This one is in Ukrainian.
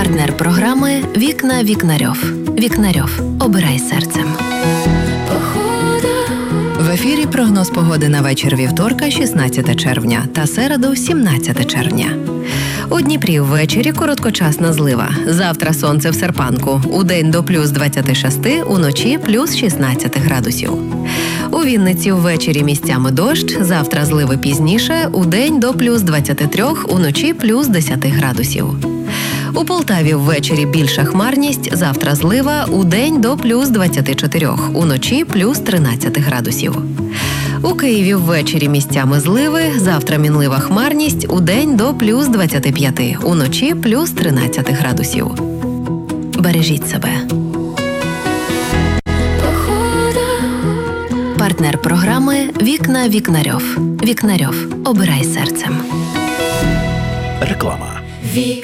Партнер програми «Вікна Вікнарьов». Вікнарьов. Обирай серцем. В ефірі прогноз погоди на вечір вівторка, 16 червня та середу, 17 червня. У Дніпрі ввечері короткочасна злива. Завтра сонце в серпанку. Удень до плюс 26, уночі плюс 16 градусів. У Вінниці ввечері місцями дощ, завтра зливи пізніше, удень до плюс 23, уночі плюс 10 градусів. У Полтаві ввечері більша хмарність, завтра злива, удень до плюс 24, уночі плюс 13 градусів. У Києві ввечері місцями зливи, завтра мінлива хмарність, удень до плюс 25, уночі плюс 13 градусів. Бережіть себе. Партнер програми «Вікна Вікнарьов». Вікнарьов. Обирай серцем. Реклама.